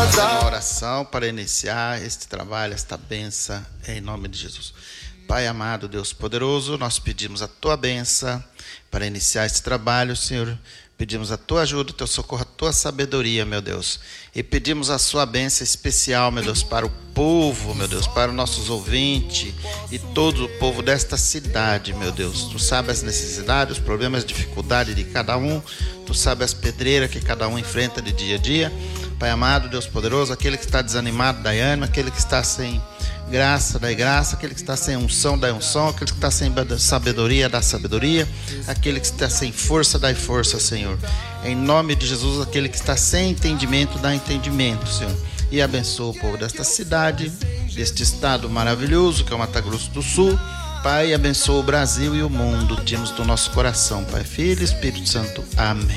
Uma oração para iniciar este trabalho, esta bênção, em nome de Jesus. Pai amado, Deus poderoso, nós pedimos a tua bênção para iniciar este trabalho, Senhor. Pedimos a tua ajuda, o teu socorro, a tua sabedoria, meu Deus. E pedimos a sua bênção especial, meu Deus, para o povo, meu Deus, para os nossos ouvintes e todo o povo desta cidade, meu Deus. Tu sabes as necessidades, os problemas, as dificuldades de cada um. Tu sabes as pedreiras que cada um enfrenta de dia a dia. Pai amado, Deus poderoso, aquele que está desanimado, dá ânimo, aquele que está sem graça, dá graça, aquele que está sem unção, dá unção, aquele que está sem sabedoria, dá sabedoria, aquele que está sem força, dá força, Senhor. Em nome de Jesus, aquele que está sem entendimento, dá entendimento, Senhor. E abençoa o povo desta cidade, deste estado maravilhoso que é o Mato Grosso do Sul. Pai, abençoa o Brasil e o mundo. Pedimos do nosso coração, Pai, Filho e Espírito Santo. Amém.